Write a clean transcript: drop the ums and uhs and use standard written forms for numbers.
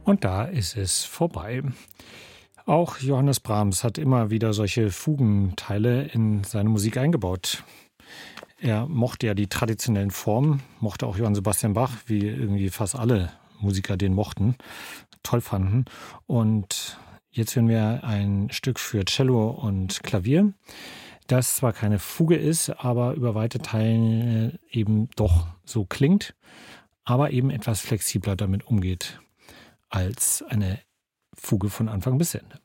Und da ist es vorbei. Auch Johannes Brahms hat immer wieder solche Fugenteile in seine Musik eingebaut. Er mochte ja die traditionellen Formen, mochte auch Johann Sebastian Bach, wie irgendwie fast alle Musiker den mochten, toll fanden. Und jetzt hören wir ein Stück für Cello und Klavier, das zwar keine Fuge ist, aber über weite Teile eben doch so klingt, aber eben etwas flexibler damit umgeht als eine Fuge von Anfang bis Ende.